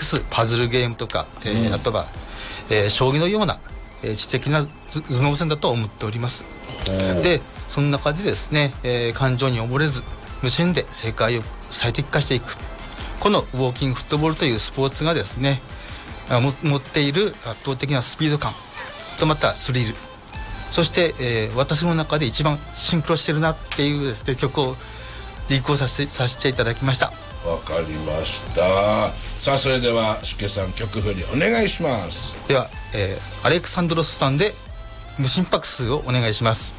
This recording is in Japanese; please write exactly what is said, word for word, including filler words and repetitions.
すパズルゲームとか、えーうん、あとは、えー、将棋のような、えー、知的な頭脳戦だと思っております。でその中でですね、えー、感情に溺れず無心で世界を最適化していく、このウォーキングフットボールというスポーツがですね持っている圧倒的なスピード感とまたスリル、そして、えー、私の中で一番シンクロしてるなっていうですね曲をリコーさせてさせていただきました。 わかりました。さあそれではシュケさん曲振りお願いします。 では、えー、アレクサンドロスさんで無心拍数をお願いします。